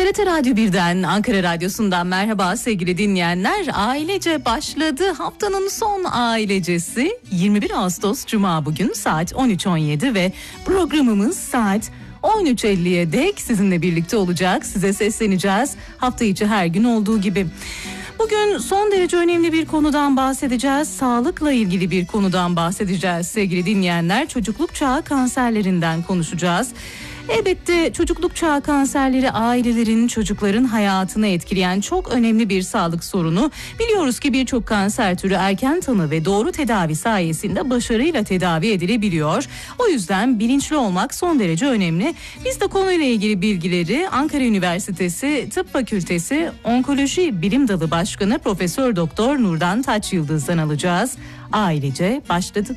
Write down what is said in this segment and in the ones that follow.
TRT Radyo 1'den, Ankara Radyosu'ndan merhaba sevgili dinleyenler. Ailece başladı. Haftanın son ailecesi 21 Ağustos Cuma bugün saat 13.17 ve programımız saat 13.50'ye dek sizinle birlikte olacak. Size sesleneceğiz. Hafta içi her gün olduğu gibi. Bugün son derece önemli bir konudan bahsedeceğiz. Sağlıkla ilgili bir konudan bahsedeceğiz sevgili dinleyenler. Çocukluk çağı kanserlerinden konuşacağız. Elbette çocukluk çağı kanserleri ailelerin, çocukların hayatını etkileyen çok önemli bir sağlık sorunu. Biliyoruz ki birçok kanser türü erken tanı ve doğru tedavi sayesinde başarıyla tedavi edilebiliyor. O yüzden bilinçli olmak son derece önemli. Biz de konuyla ilgili bilgileri Ankara Üniversitesi Tıp Fakültesi Onkoloji Bilim Dalı Başkanı Profesör Doktor Nurdan Taçyıldız'dan alacağız. Ailece başladı.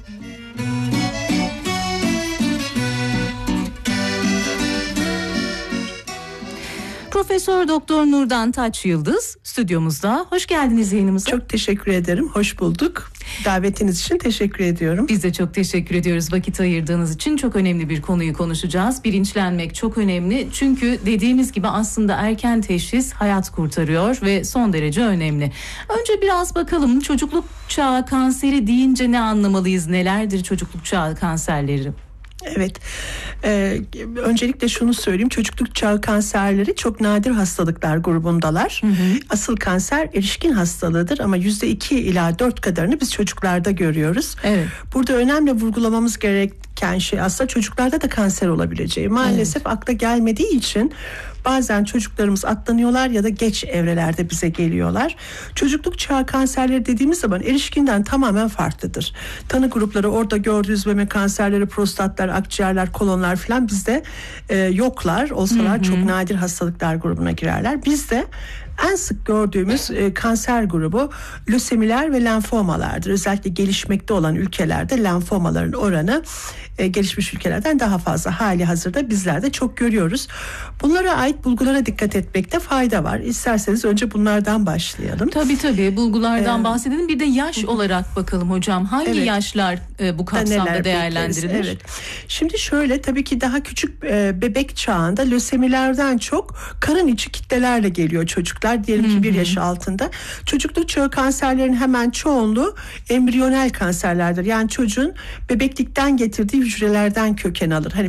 Profesör Doktor Nurdan Taçyıldız stüdyomuzda. Hoş geldiniz yayınımıza. Çok teşekkür ederim. Hoş bulduk. Davetiniz için teşekkür ediyorum. Biz de çok teşekkür ediyoruz vakit ayırdığınız için. Çok önemli bir konuyu konuşacağız. Bilinçlenmek çok önemli. Çünkü dediğimiz gibi aslında erken teşhis hayat kurtarıyor ve son derece önemli. Önce biraz bakalım çocukluk çağı kanseri deyince ne anlamalıyız? Nelerdir çocukluk çağı kanserleri? Evet, öncelikle şunu söyleyeyim, çocukluk çağı kanserleri çok nadir hastalıklar grubundalar. Asıl kanser erişkin hastalığıdır ama %2 ila 4 kadarını biz çocuklarda görüyoruz. Evet. Burada önemli vurgulamamız gereken şey aslında çocuklarda da kanser olabileceği. Maalesef akla gelmediği için bazen çocuklarımız atlanıyorlar ya da geç evrelerde bize geliyorlar. Çocukluk çağı kanserleri dediğimiz zaman erişkinden tamamen farklıdır. Tanı grupları orada gördüğünüz meme kanserleri, prostatlar, akciğerler, kolonlar falan bizde yoklar. Olsalar çok nadir hastalıklar grubuna girerler. Bizde en sık gördüğümüz kanser grubu lösemiler ve lenfomalardır. Özellikle gelişmekte olan ülkelerde lenfomaların oranı gelişmiş ülkelerden daha fazla. Hali hazırda bizler de çok görüyoruz. Bunlara ait bulgulara dikkat etmekte fayda var. İsterseniz önce bunlardan başlayalım. Tabii bulgulardan bahsedelim. Bir de yaş olarak bakalım hocam. Hangi yaşlar bu kapsamda değerlendirilir? Evet. Şimdi şöyle, tabii ki daha küçük bebek çağında lösemilerden çok karın içi kitlelerle geliyor çocuklar. Diyelim ki 1 yaş altında. Çocukluk çağı kanserlerinin hemen çoğunluğu embriyonel kanserlerdir. Yani çocuğun bebeklikten getirdiği hücrelerden köken alır. Hani